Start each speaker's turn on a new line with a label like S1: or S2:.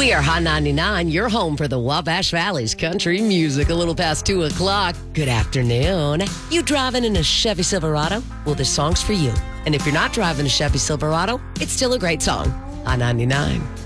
S1: We are Hot 99, your home for the Wabash Valley's country music. A little past 2 o'clock. Good afternoon. You driving in a Chevy Silverado? Well, this song's for you. And if you're not driving a Chevy Silverado, it's still a great song. Hot 99.